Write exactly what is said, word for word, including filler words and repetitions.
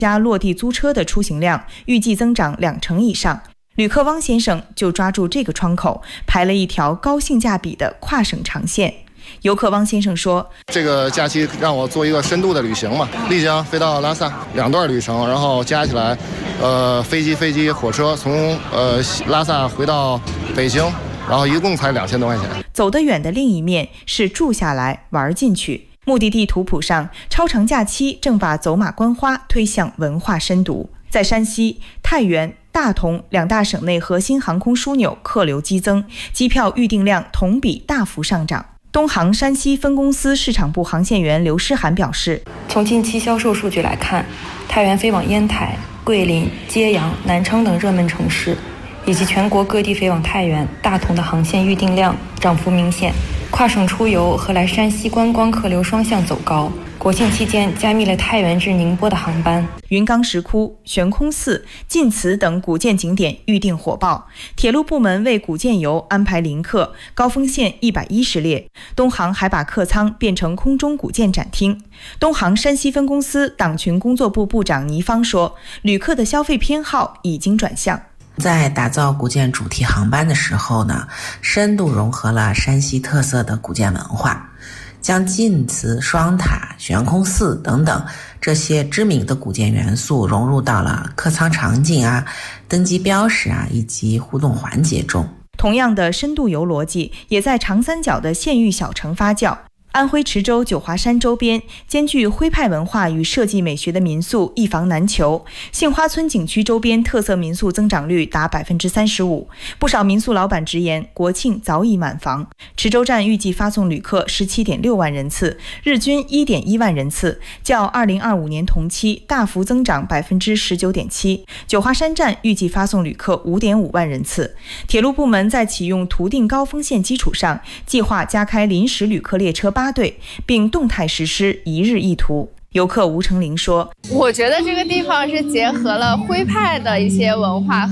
加落地租车的出行量预计增长两成以上。旅客汪先生就抓住这个窗口，排了一条高性价比的跨省长线。游客汪先生说， 这个假期让我做一个深度的旅行嘛，丽江飞到拉萨两段旅程，然后加起来呃飞机飞机火车从呃拉萨回到北京，然后一共才两千多块钱。 走得远的另一面是住下来玩进去。目的地图谱上，超长假期正把走马观花推向文化深度。在山西、太原、大同两大省内核心航空枢纽客流激增，机票预订量同比大幅上涨。东航山西分公司市场部航线员刘诗涵表示， 从近期销售数据来看，太原飞往烟台、桂林、揭阳、南昌等热门城市，以及全国各地飞往太原、大同的航线预订量涨幅明显，跨省出游和来山西观光客流双向走高。国庆期间加密了太原至宁波的航班。 云冈石窟、悬空寺、晋祠等古建景点预订火爆，铁路部门为古建游安排临客，高峰线一百一十列。东航还把客舱变成空中古建展厅。东航山西分公司党群工作部部长倪芳说，旅客的消费偏好已经转向。 在打造古建主题航班的时候呢，深度融合了山西特色的古建文化，将晋祠、双塔、悬空寺等等这些知名的古建元素融入到了客舱场景啊、登机标识啊以及互动环节中。 同样的深度游逻辑也在长三角的县域小城发酵。安徽池州九华山周边兼具徽派文化与设计美学的民宿一房难求，杏花村景区周边特色民宿增长率达 百分之三十五， 不少民宿老板直言国庆早已满房。池州站预计发送旅客 十七点六万人次，日均 一点一万人次，较二零二五年同期大幅增长 百分之十九点七。 九华山站预计发送旅客 五点五万人次。铁路部门在启用图定高峰线基础上，计划加开临时旅客列车八对，并动态实施一日一图。游客吴成林说， 我觉得这个地方是结合了徽派的一些文化